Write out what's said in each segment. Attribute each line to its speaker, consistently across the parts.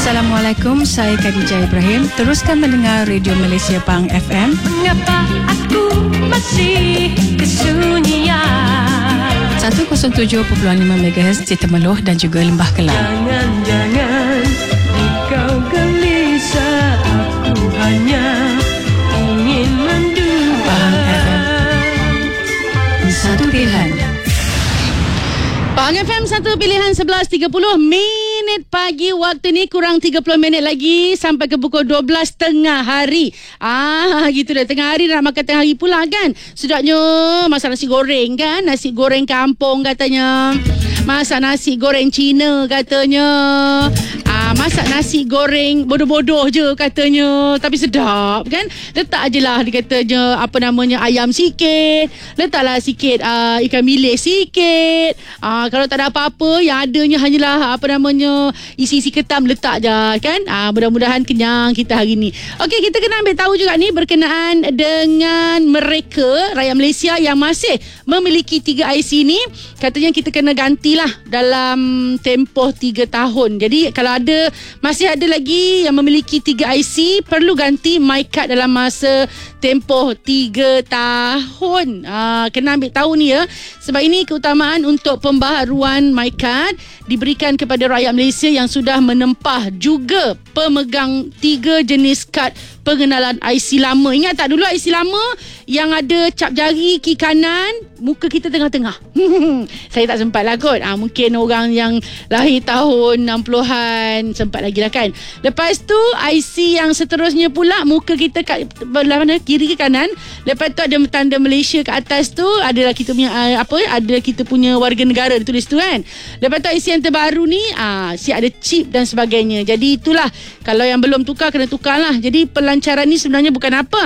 Speaker 1: Assalamualaikum, saya Khadijah Ibrahim. Teruskan mendengar Radio Malaysia Pang FM.
Speaker 2: Mengapa aku masih kesunyian?
Speaker 1: 107.5 MHz di Temeloh dan juga Lembah Kelang.
Speaker 2: Jangan-jangan kau gelisah, aku hanya ingin mendua.
Speaker 1: Pang FM, satu pilihan.
Speaker 3: Pang FM, satu pilihan. 11.30 minit pagi. Waktu ni kurang 30 minit lagi sampai ke pukul 12 tengah hari. Gitu dah. Tengah hari nak makan tengah hari pula kan. Sedapnya masak nasi goreng kan. Nasi goreng kampung katanya. Masak nasi goreng Cina katanya. Masak nasi goreng bodoh-bodoh je katanya. Tapi sedap kan. Letak je lah dia katanya ayam sikit. Letaklah sikit ikan bilis sikit. Kalau tak ada apa-apa, yang adanya hanyalah isi-isi ketam letak je kan. Mudah-mudahan kenyang kita hari ni. Okey, kita kena ambil tahu juga ni berkenaan dengan mereka rakyat Malaysia yang masih memiliki 3 IC ni. Katanya kita kena gantilah dalam tempoh 3 tahun. Jadi kalau masih ada lagi yang memiliki 3 IC, perlu ganti MyCard dalam masa tempoh 3 tahun. Kena ambil tahu ni ya. Sebab ini keutamaan untuk pembaharuan MyCard diberikan kepada rakyat Malaysia yang sudah menempah juga pemegang 3 jenis kad pengenalan IC lama. Ingat tak dulu IC lama yang ada cap jari kiri kanan, muka kita tengah-tengah. Saya tak sempat lah kot. Mungkin orang yang lahir tahun 60-an sempat lagi lah kan. Lepas tu IC yang seterusnya pula, muka kita kat belah mana, kiri ke kanan. Lepas tu ada tanda Malaysia kat atas tu, adalah kita punya ada kita punya warga negara ditulis tu kan. Lepas tu IC yang terbaru ni siap ada chip dan sebagainya. Jadi itulah, kalau yang belum tukar kena tukar lah. Jadi pelancaran ni sebenarnya bukan apa.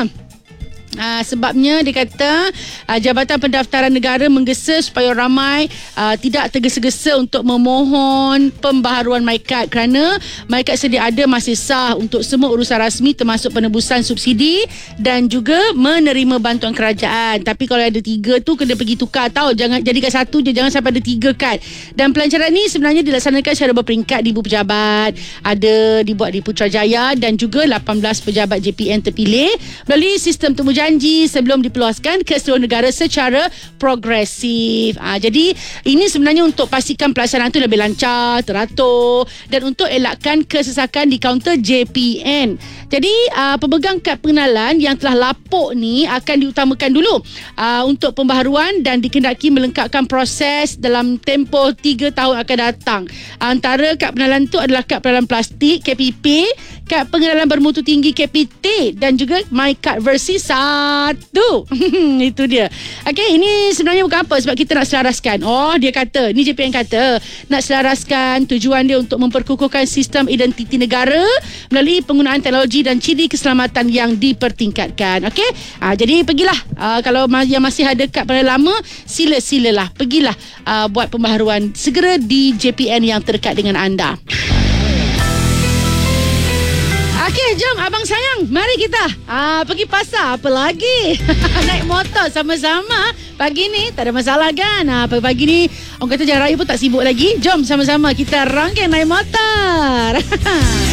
Speaker 3: Sebabnya dia kata Jabatan Pendaftaran Negara menggesa supaya ramai tidak tergesa-gesa untuk memohon pembaharuan MyCard, kerana MyCard sedia ada masih sah untuk semua urusan rasmi termasuk penebusan subsidi dan juga menerima bantuan kerajaan. Tapi kalau ada 3 tu kena pergi tukar tau. Jangan jadikan 1 je, jangan sampai ada 3 kad. Dan pelancaran ni sebenarnya dilaksanakan secara berperingkat di Ibu Pejabat. Ada dibuat di Putrajaya dan juga 18 pejabat JPN terpilih melalui sistem temu janji sebelum dipeluaskan ke seluruh negara secara progresif. Jadi ini sebenarnya untuk pastikan pelaksanaan itu lebih lancar, teratur dan untuk elakkan kesesakan di kaunter JPN. Jadi pemegang kad pengenalan yang telah lapuk ni akan diutamakan dulu untuk pembaharuan dan dikendaki melengkapkan proses dalam tempoh 3 tahun akan datang. Antara kad pengenalan itu adalah kad pengenalan plastik KPP, kad pengenalan bermutu tinggi KPT dan juga MyCard versi 1. Itu dia. Okey, ini sebenarnya bukan apa, sebab kita nak selaraskan. Dia kata, ni JPN kata, nak selaraskan tujuan dia untuk memperkukuhkan sistem identiti negara melalui penggunaan teknologi dan ciri keselamatan yang dipertingkatkan. Okey? Jadi pergilah, kalau yang masih ada kad pada lama, silalah pergilah buat pembaharuan segera di JPN yang terdekat dengan anda. Okey, jom abang sayang, mari kita pergi pasar. Apa lagi? Naik motor sama-sama. Pagi ni tak ada masalah kan? Pagi ni orang kata jalan raya pun tak sibuk lagi. Jom sama-sama kita rangkaian naik motor.